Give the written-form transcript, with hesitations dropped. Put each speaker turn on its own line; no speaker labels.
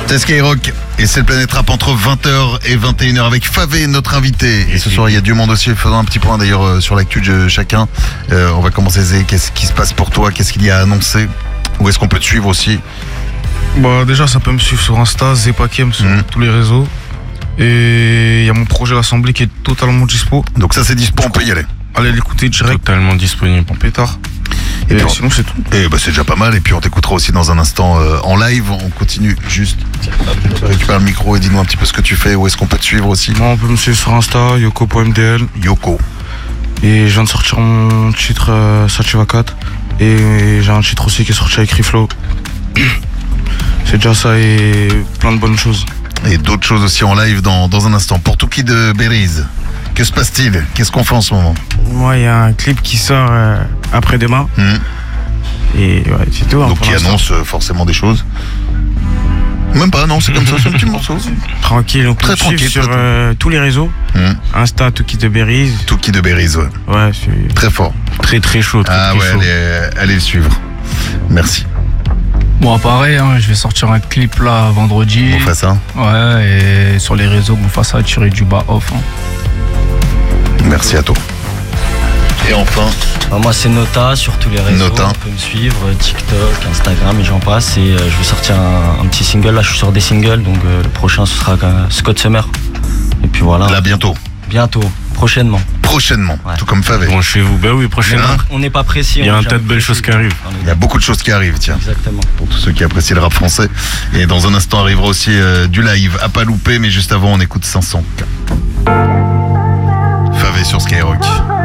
C'est Skyrock et c'est le Planète Rap entre 20h et 21h avec Favé, notre invité. Et ce soir, il y a du monde aussi. Faisons un petit point d'ailleurs sur l'actu de chacun. On va commencer, Zé. Qu'est-ce qui se passe pour toi? Qu'est-ce qu'il y a à annoncer? Où est-ce qu'on peut te suivre aussi?
Bah déjà, ça peut me suivre sur Insta, Zepakiem sur tous les réseaux. Et il y a mon projet L'Assemblée qui est totalement dispo.
Donc ça, c'est dispo, on peut y aller.
Allez l'écouter direct.
Totalement disponible.
En pétard.
Et puis
sinon, c'est tout.
Et bah, c'est déjà pas mal. Et puis on t'écoutera aussi dans un instant en live. On continue juste. Récupère le micro et dis-nous un petit peu ce que tu fais. Où est-ce qu'on peut te suivre aussi?
Moi, on peut me suivre sur Insta, yoko.mdl.
Yoko.
Et je viens de sortir mon titre Sativa 4. Et j'ai un titre aussi qui est sorti avec Riflo. C'est déjà ça et plein de bonnes choses.
Et d'autres choses aussi en live dans un instant. Pour Touki de Beriz, que se passe-t-il? Qu'est-ce qu'on fait en ce moment?
Moi, il y a un clip qui sort après-demain. Et ouais, c'est tout.
Donc qui annonce forcément des choses. Même pas, non, c'est comme ça, c'est un petit morceau.
Tranquille, on peut
Très
le suivre
tranquille,
sur tous les réseaux. Insta, Touki de Beriz.
Touki de Beriz, ouais.
Ouais, c'est
Très fort.
Très très chaud.
Ah
très
ouais,
chaud.
allez le suivre. Merci.
Bon, pareil, je vais sortir un clip là vendredi.
Mufasa.
Ouais, et sur les réseaux, Mufasa tiré du bas off.
Merci à toi. Et enfin,
Moi c'est Nota sur tous les réseaux,
Nota.
on peut me suivre, TikTok, Instagram et j'en passe. Et je vais sortir un petit single, là je suis sur des singles, donc le prochain ce sera Scott Summer. Et puis voilà.
là bientôt.
Bientôt, prochainement.
Prochainement,
Ouais.
tout comme Favé.
Branchez-vous. Bah oui, prochainement.
On n'est pas précis.
Il y a
on
un
est
tas de
jamais
belles
précis.
choses qui arrivent.
Il y a beaucoup de choses qui arrivent, tiens.
Exactement.
Pour tous ceux qui apprécient le rap français. Et dans un instant arrivera aussi du live, à pas louper, mais juste avant on écoute 500K. Favé sur Skyrock.